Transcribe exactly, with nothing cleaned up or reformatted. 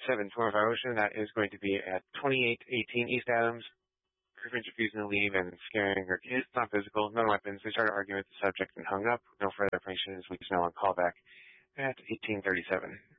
seven twenty-five Ocean. That is going to be at twenty-eight eighteen East Adams. Girlfriend's refusing to leave and scaring her kids. It's not physical, no weapons. They started arguing with the subject and hung up. No further information is we can know on callback at eighteen thirty-seven.